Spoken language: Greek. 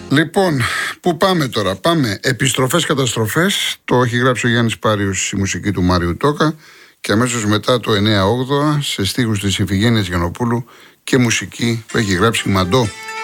Λοιπόν, πού πάμε τώρα? Πάμε επιστροφές καταστροφές. Το έχει γράψει ο Γιάννης Πάριος, η μουσική του Μάριου Τόκα. Και αμέσως μετά το 9-8 σε στίχους της Ιφηγένειας Γιαννοπούλου και μουσική που έχει γράψει Μαντό.